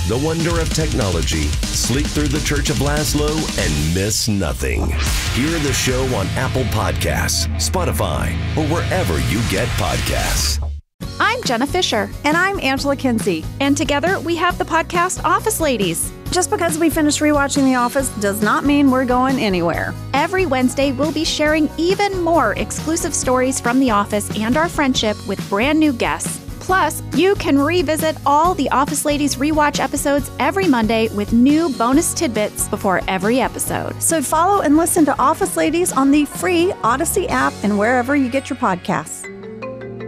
the wonder of technology, sleep through the Church of Laszlo, and miss nothing. Hear the show on Apple Podcasts, Spotify, or wherever you get podcasts. I'm Jenna Fisher. And I'm Angela Kinsey. And together we have the podcast Office Ladies. Just because we finished rewatching The Office does not mean we're going anywhere. Every Wednesday, we'll be sharing even more exclusive stories from The Office and our friendship with brand new guests. Plus, you can revisit all the Office Ladies rewatch episodes every Monday with new bonus tidbits before every episode. So follow and listen to Office Ladies on the free Odyssey app and wherever you get your podcasts.